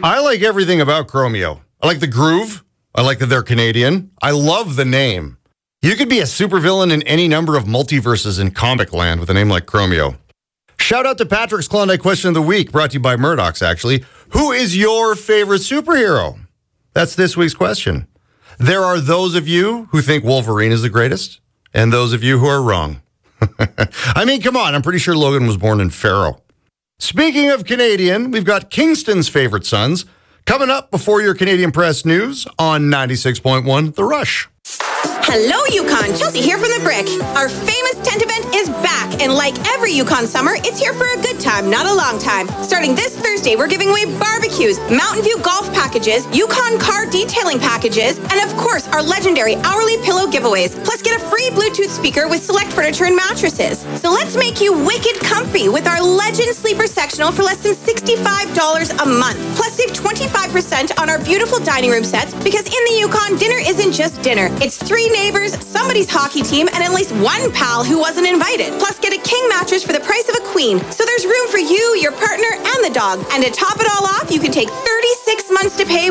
I like everything about Chromeo. I like the groove. I like that they're Canadian. I love the name. You could be a supervillain in any number of multiverses in comic land with a name like Chromeo. Shout out to Patrick's Klondike Question of the Week, brought to you by Murdoch's, actually. Who is your favorite superhero? That's this week's question. There are those of you who think Wolverine is the greatest, and those of you who are wrong. I mean, come on, I'm pretty sure Logan was born in Faro. Speaking of Canadian, we've got Kingston's favorite sons coming up before your Canadian Press News on 96.1 The Rush. Hello, Yukon. Chelsea here from The Brick. Our famous tent event is back, and like every Yukon summer, it's here for a good time, not a long time. Starting this Thursday, we're giving away barbecues, Mountain View golf packages, Yukon car detailing packages, and of course, our legendary hourly pillow giveaways. Plus, get a free Bluetooth speaker with select furniture and mattresses. So let's make you wicked comfy with our Legend Sleeper Sectional for less than $65 a month. Plus, save 25% on our beautiful dining room sets, because in the Yukon, dinner isn't just dinner. It's 3 neighbors, somebody's hockey team, and at least one pal who wasn't invited. Plus, get a king mattress for the price of a queen. So there's room for you, your partner, and the dog. And to top it all off, you can take 36 months to pay